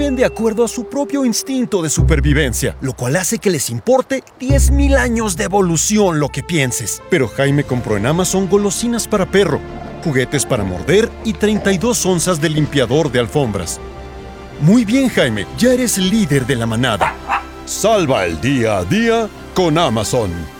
viven de acuerdo a su propio instinto de supervivencia, lo cual hace que les importe 10.000 años de evolución lo que pienses. Pero Jaime compró en Amazon golosinas para perro, juguetes para morder y 32 onzas de limpiador de alfombras. Muy bien, Jaime, ya eres líder de la manada. Salva el día a día con Amazon.